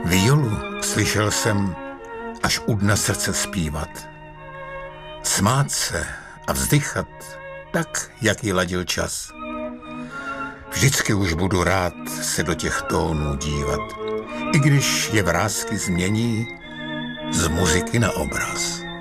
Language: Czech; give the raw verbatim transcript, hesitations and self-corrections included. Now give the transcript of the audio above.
Violu slyšel jsem až u dna srdce zpívat. Smát se a vzdychat tak, jak jí ladil čas. Vždycky už budu rád se do těch tónů dívat, i když je vrásky změní z muziky na obraz.